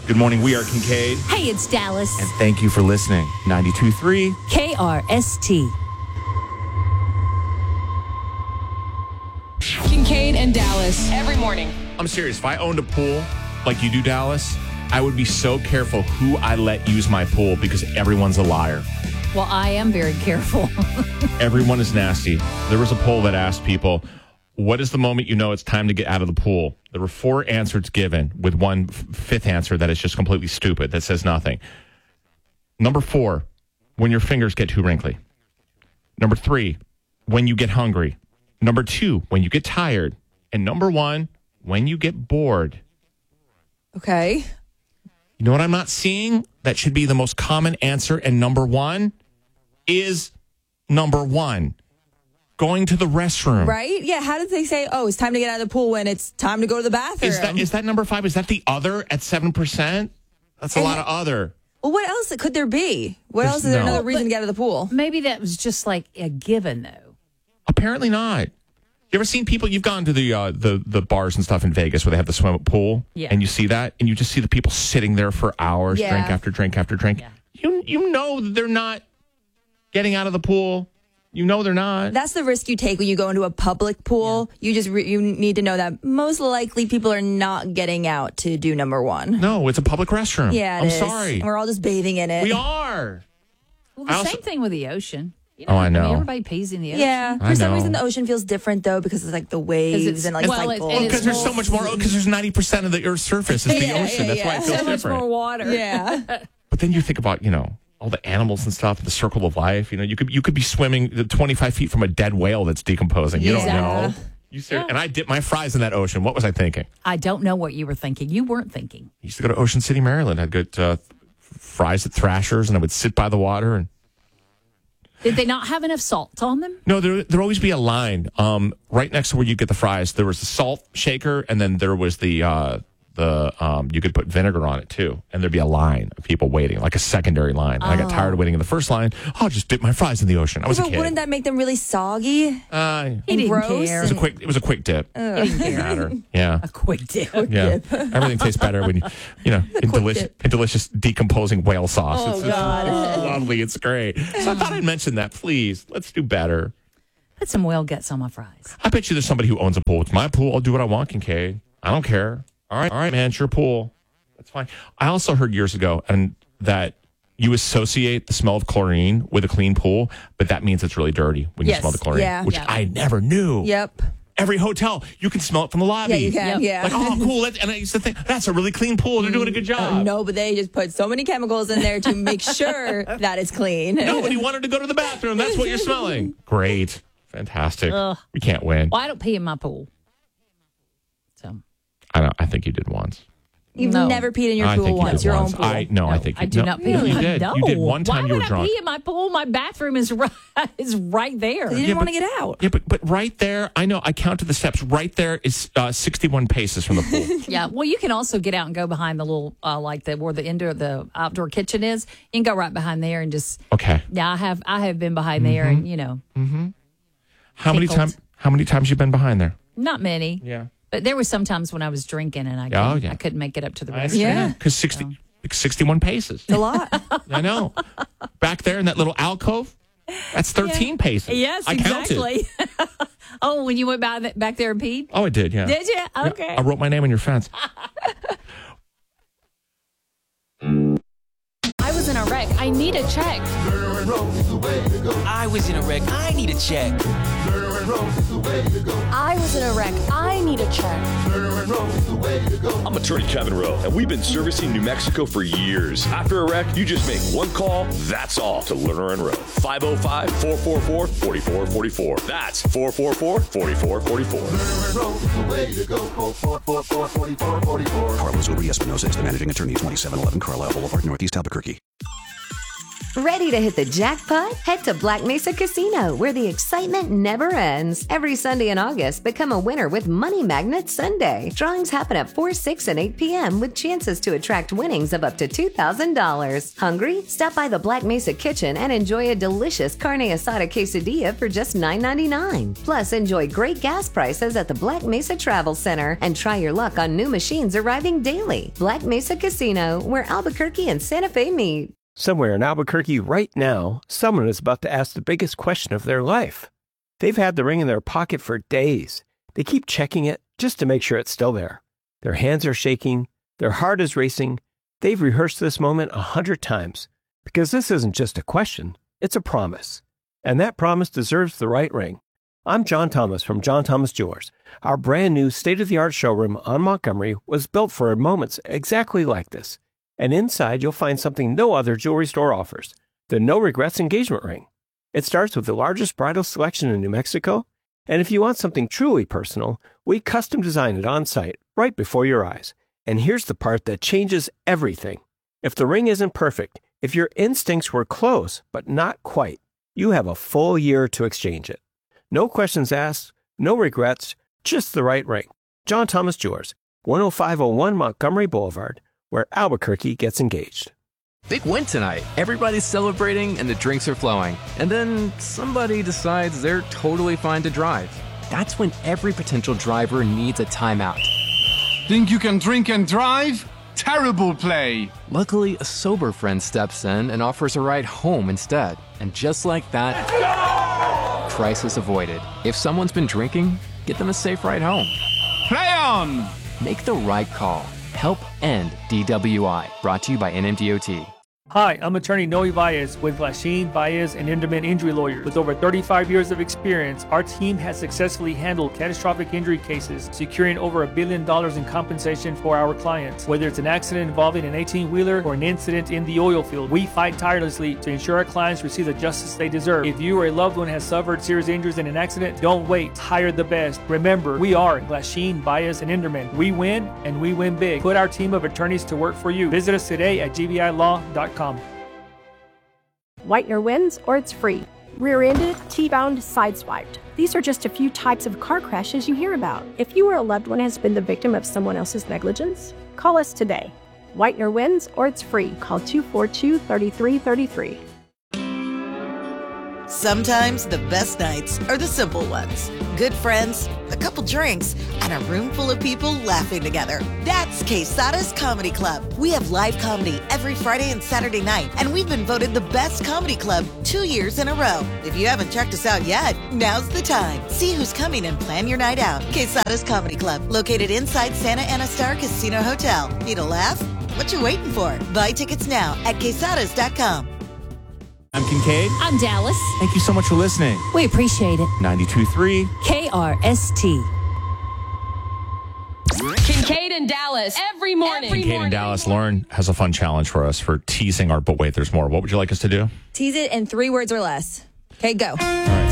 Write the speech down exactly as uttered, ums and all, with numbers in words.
Good morning. We are Kincaid. Hey, it's Dallas. And thank you for listening. ninety-two point three K R S T. Kincaid and Dallas every morning. I'm serious. If I owned a pool like you do, Dallas, I would be so careful who I let use my pool because everyone's a liar. Well, I am very careful. Everyone is nasty. There was a poll that asked people, what is the moment you know it's time to get out of the pool? There were four answers given with one f- fifth answer that is just completely stupid, that says nothing. Number four, when your fingers get too wrinkly. Number three, when you get hungry. Number two, when you get tired. And number one, when you get bored. Okay. You know what I'm not seeing? That should be the most common answer. And number one is number one. Going to the restroom. Right? Yeah. How did they say, oh, it's time to get out of the pool when it's time to go to the bathroom? Is that is that number five? Is that the other at seven percent? That's a And lot of other. Well, what else could there be? What There's else is there no- another reason But- to get out of the pool? Maybe that was just like a given, though. Apparently not. You ever seen people? You've gone to the uh, the the bars and stuff in Vegas where they have the swim pool, Yeah. and you see that, and you just see the people sitting there for hours, Yeah. drink after drink after drink. Yeah. You you know that they're not getting out of the pool. You know they're not. That's the risk you take when you go into a public pool. You just re- you need to know that most likely people are not getting out to do number one. No, it's a public restroom. Yeah, it I'm is. sorry. And we're all just bathing in it. We are. Well, the I also- same thing with the ocean. You Oh, I mean, know. everybody pees in the ocean. Yeah. I For some know. reason, the ocean feels different though because it's like the waves it's- and like well, it- cycles. and Because it's there's more- so much more. Because there's ninety percent of the Earth's surface is the Yeah, ocean. yeah, That's why yeah. it feels So much different. more water. yeah. But then you think about, you know, all the animals and stuff, the circle of life. You know, you could you could be swimming twenty-five feet from a dead whale that's decomposing. You don't Exactly. know. You ser- And I dipped my fries in that ocean. What was I thinking? I don't know what you were thinking. You weren't thinking. I used to go to Ocean City, Maryland. I'd get uh, fries at Thrasher's, and I would sit by the water. And Did they not have enough salt on them? no, there there'd always be a line um, right next to where you get the fries. There was the salt shaker, and then there was the uh, the um, you could put vinegar on it too, and there'd be a line of people waiting, like a secondary line. And I got tired of waiting in the first line. I'll just dip my fries in the ocean. I was a But kid. wouldn't that make them really soggy? uh, He And didn't gross care. it was a quick. It was a quick dip. He didn't care. Matter. Yeah. A quick dip. Yeah, everything tastes better when you, you know, in delicious, dip. in delicious decomposing whale sauce. Oh, it's, it's God. lovely. It's great. So I thought I'd mention that. Please, let's do better. Put some whale guts on my fries. I bet you there's somebody who owns a pool. It's my pool. I'll do what I want, Kincaid. I don't care. All right, all right, man. It's your pool. That's fine. I also heard years ago and that you associate the smell of chlorine with a clean pool, but that means it's really dirty when you Yes. smell the chlorine, Yeah. which Yeah. I never knew. Yep. Every hotel, you can smell it from the lobby. Yeah, you can. Yep. Yeah. Like, oh, cool. Let's, and I used to think, that's a really clean pool. They're doing a good job. Uh, no, but they just put so many chemicals in there to make sure that it's clean. Nobody wanted to go to the bathroom. That's what you're smelling. Great. Fantastic. Ugh. We can't win. Well, I don't pee in my pool. So I don't. I think you did once. You've No. never peed in your I pool think you once, did your once. own pool. I no, I think you, I do no, not pee no, in you my did. No. You did one time. Why you were would drunk. I pee in my pool? My bathroom is right, is right there. You didn't Yeah, want but- to get out. Yeah, but but right there, I know. I counted the steps. Right there is uh, sixty-one paces from the pool. Yeah. Well, you can also get out and go behind the little, uh, like the where the indoor, the outdoor kitchen is. You can go right behind there and just. Okay. Yeah, I have. I have been behind there, and you know, How many Tickled. times? How many times you been behind there? not many. Yeah. But there were some times when I was drinking and I Oh, couldn't, yeah. I couldn't make it up to the I rest. Yeah. understand. Because sixty, like sixty-one paces. It's a lot. I know. Back there in that little alcove, that's thirteen paces. Yes, I counted. exactly. Oh, when you went by th- back there and peed? Oh, I did. Yeah. Did you? Yeah, Okay. I wrote my name on your fence. I was in a wreck. I need a check. I was in a wreck. I need a check. I was in a wreck. I need a check. I'm attorney Kevin Rowe, and we've been servicing New Mexico for years. After a wreck, you just make one call, that's all, to Lerner and Rowe. five oh five, four four four, four four four four. That's four four four, four four four four. Carlos Urias Espinosa is the managing attorney, twenty-seven eleven Carlisle Boulevard, Northeast Albuquerque. Ready to hit the jackpot? Head to Black Mesa Casino, where the excitement never ends. Every Sunday in August, become a winner with Money Magnet Sunday. Drawings happen at four, six, and eight p.m. with chances to attract winnings of up to two thousand dollars. Hungry? Stop by the Black Mesa Kitchen and enjoy a delicious carne asada quesadilla for just nine ninety-nine. Plus, enjoy great gas prices at the Black Mesa Travel Center and try your luck on new machines arriving daily. Black Mesa Casino, where Albuquerque and Santa Fe meet. Somewhere in Albuquerque right now, someone is about to ask the biggest question of their life. They've had the ring in their pocket for days. They keep checking it just to make sure it's still there. Their hands are shaking. Their heart is racing. They've rehearsed this moment a hundred times because this isn't just a question, it's a promise. And that promise deserves the right ring. I'm John Thomas from John Thomas Jewelers. Our brand new state-of-the-art showroom on Montgomery was built for moments exactly like this. And inside, you'll find something no other jewelry store offers, the No Regrets engagement ring. It starts with the largest bridal selection in New Mexico, and if you want something truly personal, we custom design it on site, right before your eyes. And here's the part that changes everything. If the ring isn't perfect, if your instincts were close, but not quite, you have a full year to exchange it. No questions asked, no regrets, just the right ring. John Thomas Jewelers, one oh five oh one Montgomery Boulevard, where Albuquerque gets engaged. Big win tonight. Everybody's celebrating and the drinks are flowing. And then somebody decides they're totally fine to drive. That's when every potential driver needs a timeout. Think you can drink and drive? Terrible play. Luckily, a sober friend steps in and offers a ride home instead. And just like that, crisis avoided. If someone's been drinking, get them a safe ride home. Play on! Make the right call. Help end D W I. Brought to you by N M D O T. Hi, I'm attorney Noe Baez with Glasheen, Baez, and Inderman Injury Lawyers. With over thirty-five years of experience, our team has successfully handled catastrophic injury cases, securing over a billion dollars in compensation for our clients. Whether it's an accident involving an eighteen-wheeler or an incident in the oil field, we fight tirelessly to ensure our clients receive the justice they deserve. If you or a loved one has suffered serious injuries in an accident, don't wait. Hire the best. Remember, we are Glasheen, Baez, and Inderman. We win, and we win big. Put our team of attorneys to work for you. Visit us today at G B I law dot com. Whitener wins, or it's free. Rear-ended, T-boned, sideswiped. These are just a few types of car crashes you hear about. If you or a loved one has been the victim of someone else's negligence, call us today. Whitener wins, or it's free. Call two four two, three three three three. Sometimes the best nights are the simple ones. Good friends, a couple drinks, and a room full of people laughing together. That's Quesada's Comedy Club. We have live comedy every Friday and Saturday night, and we've been voted the best comedy club two years in a row. If you haven't checked us out yet, now's the time. See who's coming and plan your night out. Quesada's Comedy Club, located inside Santa Ana Star Casino Hotel. Need a laugh? What you waiting for? Buy tickets now at quesadas dot com. I'm Kincaid. I'm Dallas. Thank you so much for listening. We appreciate it. ninety-two point three K R S T. Kincaid and Dallas every morning. Every Kincaid morning. and Dallas. Lauren has a fun challenge for us for teasing our, but wait, there's more. What would you like us to do? Tease it in three words or less. Okay, go. All right.